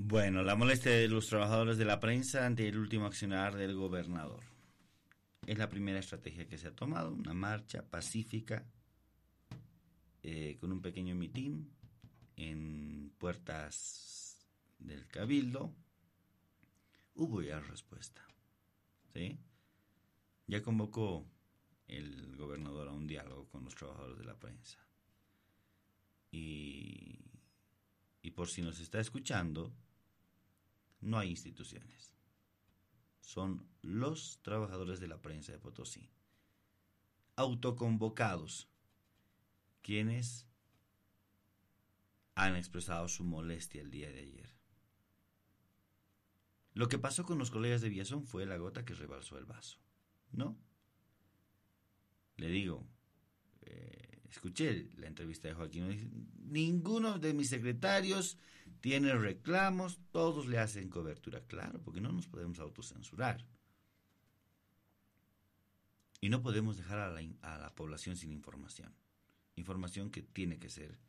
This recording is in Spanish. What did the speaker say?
Bueno, la molestia de los trabajadores de la prensa ante el último accionar del gobernador. Es la primera estrategia que se ha tomado, una marcha pacífica con un pequeño mitin en puertas del Cabildo. Hubo ya respuesta, ¿sí? Ya convocó el gobernador a un diálogo con los trabajadores de la prensa. Y por si nos está escuchando, no hay instituciones. Son los trabajadores de la prensa de Potosí, autoconvocados, quienes han expresado su molestia el día de ayer. Lo que pasó con los colegas de Villazón fue la gota que rebalsó el vaso, ¿no? Le digo, escuché la entrevista de Joaquín. Ninguno de mis secretarios tiene reclamos, todos le hacen cobertura. Claro, porque no nos podemos autocensurar. Y no podemos dejar a la población sin información. Información que tiene que ser